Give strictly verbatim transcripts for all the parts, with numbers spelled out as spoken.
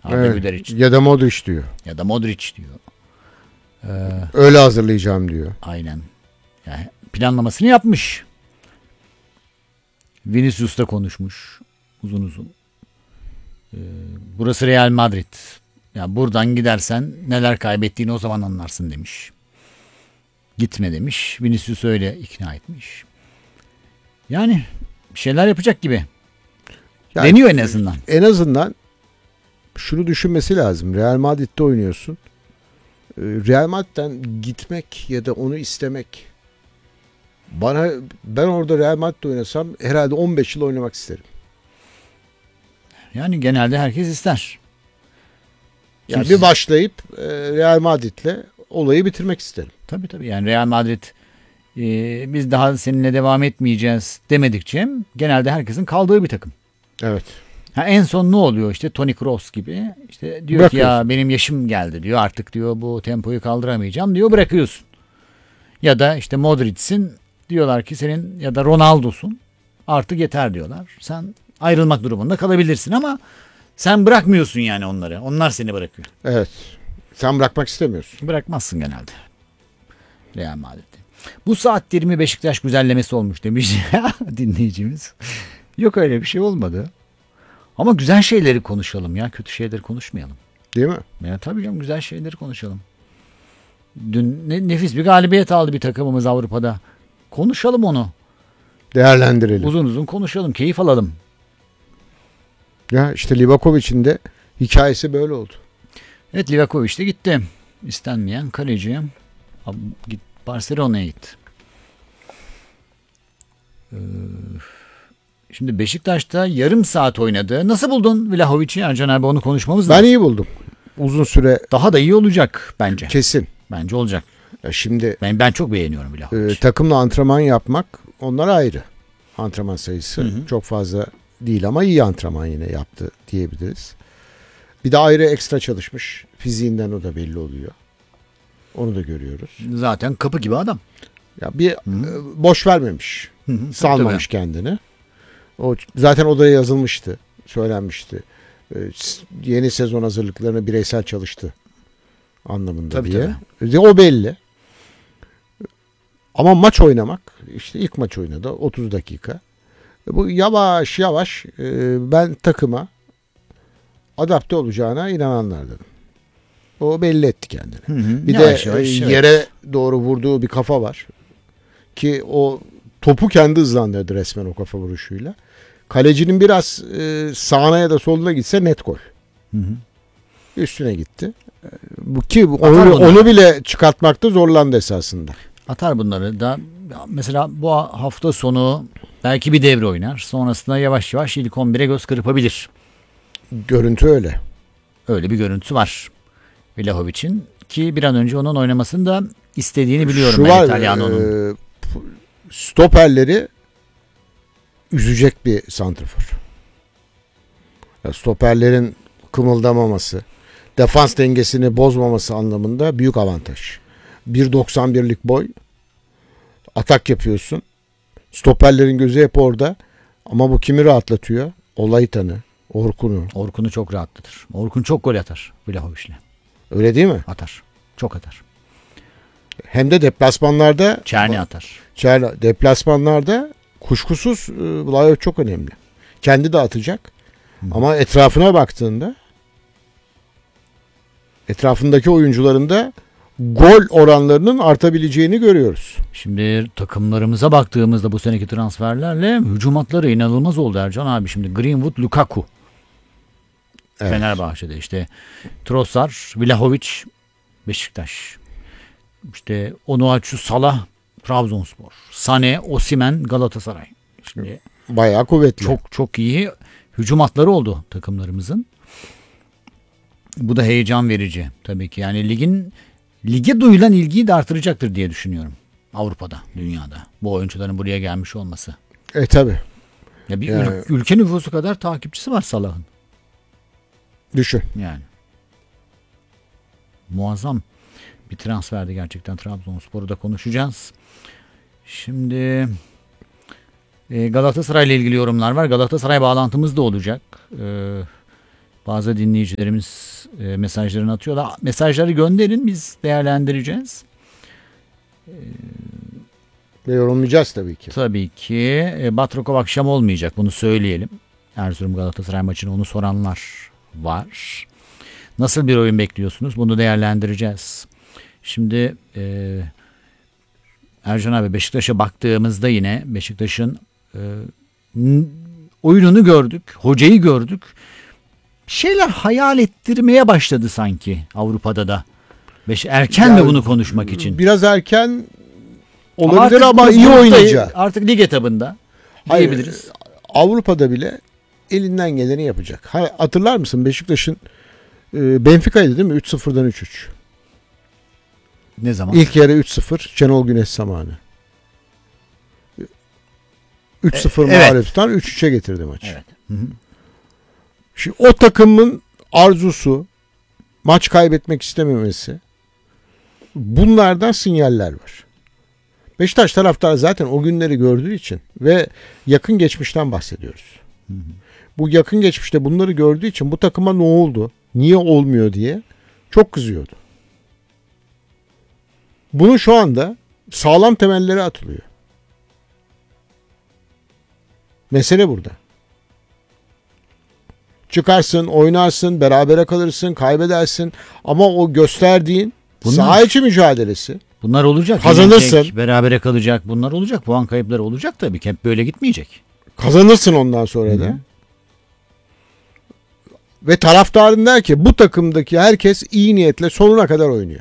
Arda Evet. Güler için. Ya da Modric diyor. Ya da Modric diyor. Ee, Öyle hazırlayacağım diyor. aynen. Yani planlamasını yapmış. Vinicius'ta konuşmuş. Uzun uzun. Ee, burası Real Madrid. Ya buradan gidersen neler kaybettiğini o zaman anlarsın demiş. Gitme demiş. Vinicius öyle ikna etmiş. Yani bir şeyler yapacak gibi. Yani Deniyor en azından. En azından şunu düşünmesi lazım. Real Madrid'de oynuyorsun. Ee, Real Madrid'den gitmek ya da onu istemek, bana, ben orada Real Madrid'de oynasam herhalde on beş yıl oynamak isterim. Yani genelde herkes ister. Yani Kimsiz- bir başlayıp e, Real Madrid'le olayı bitirmek isterim. Tabii tabii. Yani Real Madrid e, biz daha seninle devam etmeyeceğiz demedikçe genelde herkesin kaldığı bir takım. Evet. Ha, en son ne oluyor işte Toni Kroos gibi işte diyor ki ya benim yaşım geldi diyor artık diyor bu tempoyu kaldıramayacağım diyor bırakıyorsun. Ya da işte Modric'sin diyorlar ki senin ya da Ronaldo'sun artık yeter diyorlar. Sen ayrılmak durumunda kalabilirsin ama sen bırakmıyorsun yani onları. Onlar seni bırakıyor. Evet. Sen bırakmak istemiyorsun. Bırakmazsın genelde. Real Madrid'de. Bu saatlerimi Beşiktaş güzellemesi olmuş demiş dinleyicimiz. Yok öyle bir şey olmadı. Ama güzel şeyleri konuşalım ya. Kötü şeyleri konuşmayalım. Değil mi? Ya tabii canım güzel şeyleri konuşalım. Dün ne, nefis bir galibiyet aldı bir takımımız Avrupa'da. Konuşalım onu. Değerlendirelim. Uzun uzun konuşalım. Keyif alalım. Ya işte Livakovic'in de hikayesi böyle oldu. Evet Livakovic de gitti. İstenmeyen kaleci. Abi, git Barcelona'ya gitti. Ee, şimdi Beşiktaş'ta yarım saat oynadı. Nasıl buldun Vlahovic'i? Ercan abi onu konuşmamız Ben lazım. iyi buldum. Uzun süre Daha da iyi olacak bence. kesin. Bence olacak. Ya şimdi Ben ben çok beğeniyorum Vlahovic. e, takımla antrenman yapmak onlar ayrı. Antrenman sayısı Hı hı. çok fazla değil ama iyi antrenman yine yaptı diyebiliriz. Bir de ayrı ekstra çalışmış. Fiziğinden o da belli oluyor. Onu da görüyoruz. Zaten kapı gibi adam. Ya bir Hı hı. e, boş vermemiş. Hı hı, Salmamış kendini. O zaten odaya yazılmıştı. Söylenmişti. E, s- yeni sezon hazırlıklarını bireysel çalıştı anlamında Tabii, diye. Tabii. O belli. Ama maç oynamak, işte ilk maç oynadı otuz dakika. Bu yavaş yavaş e, ben takıma adapte olacağına inananlardanım. O belli etti kendini. Hı hı. Bir Yavaş de yavaş, e, evet. yere doğru vurduğu bir kafa var. Ki o topu kendi hızlandırdı resmen o kafa vuruşuyla. Kalecinin biraz e, sağına ya da soluna gitse net gol. Hı hı. Üstüne gitti. E, Bu ki Atar onu, bunları. onu bile çıkartmakta zorlandı esasında. Atar bunları da mesela bu hafta sonu belki bir devre oynar. Sonrasında yavaş yavaş ilk on bire göz kırpabilir. Görüntü öyle. Öyle bir görüntüsü var Vlahovic'in ki bir an önce onun oynamasını da istediğini biliyorum Şu ben var, İtalyano'nun. e, stoperleri üzecek bir santrafor. Ya stoperlerin kımıldamaması, defans dengesini bozmaması anlamında büyük avantaj. bir doksan birlik boy, atak yapıyorsun. Stoperlerin gözü hep orada. Ama bu kimi rahatlatıyor? Olaytan'ı, Orkun'u. Orkun'u çok rahatlatır. Orkun çok gol atar Vlahovic'le. Öyle değil mi? Atar. Çok atar. Hem de deplasmanlarda Çerni atar. Çer- deplasmanlarda kuşkusuz e, Vlahovic çok önemli. Kendi de atacak. Hı. Ama etrafına baktığında etrafındaki oyuncuların da gol oranlarının artabileceğini görüyoruz. Şimdi takımlarımıza baktığımızda bu seneki transferlerle hücum hatları inanılmaz oldu Ercan abi. Şimdi Greenwood, Lukaku. Evet. Fenerbahçe'de işte Trossard, Vlahovic, Beşiktaş. İşte Onuachu, Salah, Trabzonspor. Sané, Osimhen, Galatasaray. Şimdi Bayağı kuvvetli. çok çok iyi hücum hatları oldu takımlarımızın. Bu da heyecan verici tabii ki. Yani ligin lige duyulan ilgiyi de artıracaktır diye düşünüyorum. Avrupa'da, dünyada. Bu oyuncuların buraya gelmiş olması. E tabi. Ya bir Yani- ül- ülke nüfusu kadar takipçisi var Salah'ın. Düşün. Yani. Muazzam bir transferdi gerçekten. Trabzonspor'u da konuşacağız. Şimdi e, Galatasaray ile ilgili yorumlar var. Galatasaray bağlantımız da olacak. E, Bazı dinleyicilerimiz e, mesajlarını atıyorlar. Mesajları gönderin, biz değerlendireceğiz. Ve yorumlayacağız tabii ki. Tabii ki. E, Batrokov akşam olmayacak, bunu söyleyelim. Erzurum Galatasaray maçını onu soranlar var. Nasıl bir oyun bekliyorsunuz? Bunu değerlendireceğiz. Şimdi e, Ercan abi, Beşiktaş'a baktığımızda yine Beşiktaş'ın e, oyununu gördük. Hocayı gördük. Şeyler hayal ettirmeye başladı sanki Avrupa'da da. Beş, erken Yani, mi bunu konuşmak için? Biraz erken Ama olabilir ama, bu iyi grupta, oynayacak. Artık lig etabında Hayır, diyebiliriz. Avrupa'da bile elinden geleni yapacak. Ha, hatırlar mısın Beşiktaş'ın e, Benfica'ydı değil mi? üç sıfırdan üç üç. Ne zaman? İlk yarı üç sıfır Şenol Güneş zamanı. üç sıfır E, evet. mağlup tutan üç üçe getirdi maçı. Evet. Hı hı. Şimdi o takımın arzusu, maç kaybetmek istememesi, bunlardan sinyaller var. Beşiktaş taraftarı zaten o günleri gördüğü için ve yakın geçmişten bahsediyoruz. Hı hı. Bu yakın geçmişte bunları gördüğü için bu takıma ne oldu, niye olmuyor diye çok kızıyordu. Bunun şu anda sağlam temelleri atılıyor. Mesele burada. Çıkarsın, oynarsın, berabere kalırsın, kaybedersin ama o gösterdiğin Bunlar- saha içi mücadelesi, Bunlar olacak. Kazanırsın. Yenecek, berabere kalacak. Bunlar olacak. Puan kayıpları olacak tabii ki. Hep böyle gitmeyecek. kazanırsın ondan sonra Hı da. hı. Ve taraftarın der ki bu takımdaki herkes iyi niyetle sonuna kadar oynuyor.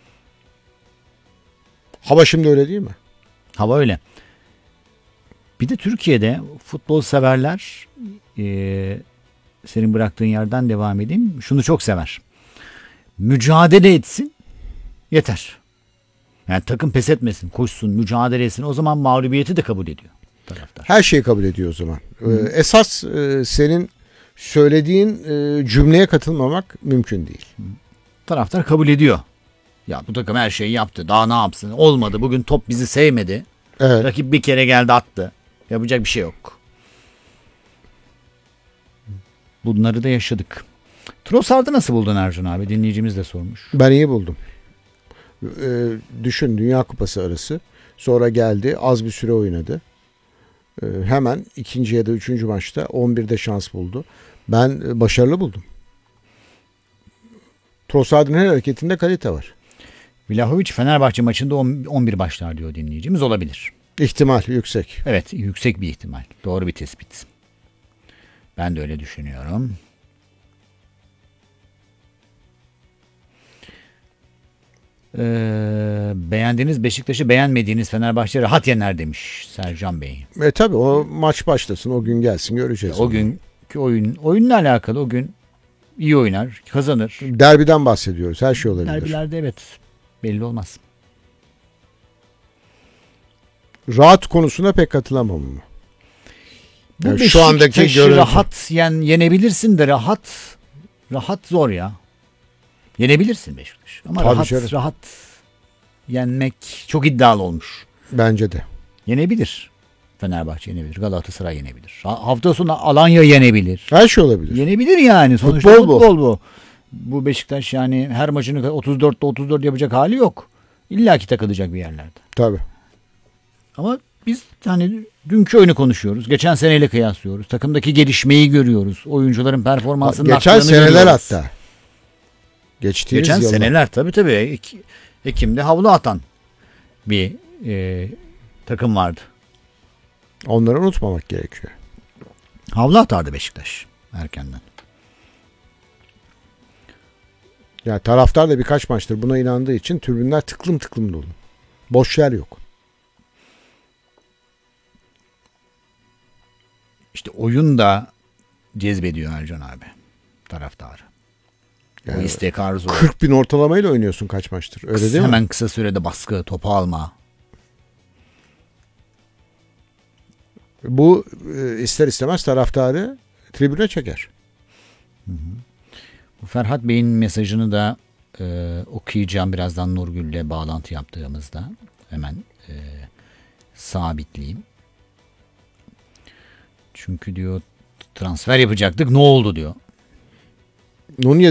Hava şimdi öyle değil mi? Hava öyle. Bir de Türkiye'de futbol severler, e, senin bıraktığın yerden devam edeyim, şunu çok sever. Mücadele etsin, yeter. Yani takım pes etmesin, koşsun, mücadele etsin. O zaman mağlubiyeti de kabul ediyor taraftar. Her şeyi kabul ediyor o zaman. Ee, esas e, senin söylediğin e, cümleye katılmamak mümkün değil. Taraftar kabul ediyor. Ya bu takım her şeyi yaptı. Daha ne yapsın? Olmadı. Bugün top bizi sevmedi. Evet. Rakip bir kere geldi, attı. Yapacak bir şey yok. Bunları da yaşadık. Trossard'ı nasıl buldun Ercan abi? Dinleyicimiz de sormuş. Ben iyi buldum. Ee, düşün, Dünya Kupası arası. Sonra geldi, az bir süre oynadı. Ee, hemen ikinci ya da üçüncü maçta on birde şans buldu. Ben e, başarılı buldum. Trossard'ın her hareketinde kalite var. Vlahovic Fenerbahçe maçında on bir başlar diyor dinleyicimiz. Olabilir. İhtimal yüksek. Evet, yüksek bir ihtimal. Doğru bir tespit. Ben de öyle düşünüyorum. Ee, beğendiğiniz Beşiktaş'ı, beğenmediğiniz Fenerbahçe rahat yener demiş Sercan Bey. E tabi o maç başlasın, o gün gelsin, göreceğiz. O günkü oyun, oyunla alakalı o gün iyi oynar, kazanır. Derbiden bahsediyoruz. Her şey olabilir. Derbilerde evet, belli olmaz. Rahat konusuna pek katılamam ama. Bu Yani Beşiktaş'ı şu andaki görüntü. rahat yen, yenebilirsin de rahat rahat zor ya. Yenebilirsin Beşiktaş. Ama Tabii rahat canım. rahat yenmek çok iddialı olmuş. Bence de. Yenebilir. Fenerbahçe yenebilir. Galatasaray yenebilir. Ha- Hafta sonu Alanya yenebilir. Her şey olabilir. Yenebilir yani. Sonuçta Futbol bu. futbol bu. Bu Beşiktaş yani her maçını otuz dörtte otuz dört yapacak hali yok. İlla ki takılacak bir yerlerde. Tabii. Ama biz hani dünkü oyunu konuşuyoruz. Geçen seneyle kıyaslıyoruz. Takımdaki gelişmeyi görüyoruz. Oyuncuların performansının Geçen arttığını seneler görüyoruz. hatta. Geçtiğimiz Geçen yıllar. seneler tabii tabii. Ek- Ekim'de havlu atan bir e, takım vardı. Onları unutmamak gerekiyor. Havlu atardı Beşiktaş erkenden. Yani taraftar da birkaç maçtır buna inandığı için tribünler tıklım tıklım dolu. Boş yer yok. İşte oyun da cezbediyor Ercan abi taraftarı. O Yani istek arzu. kırk bin ortalamayla oynuyorsun kaç maçtır. Öyle değil mi? Hemen kısa sürede baskı, topu alma. Bu e, ister istemez taraftarı tribüne çeker. Bu Ferhat Bey'in mesajını da e, okuyacağım birazdan Nurgül'le bağlantı yaptığımızda. Hemen e, sabitleyeyim. Çünkü diyor transfer yapacaktık, ne oldu diyor. Nunez